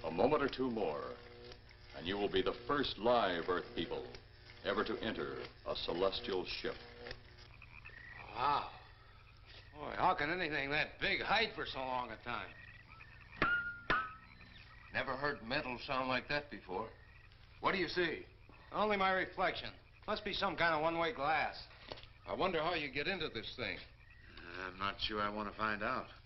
A moment or two more, and you will be the first live Earth people ever to enter a celestial ship. Wow. Boy, how can anything that big hide for so long a time? Never heard metal sound like that before. What do you see? Only my reflection. Must be some kind of one-way glass. I wonder how you get into this thing. I'm not sure I want to find out.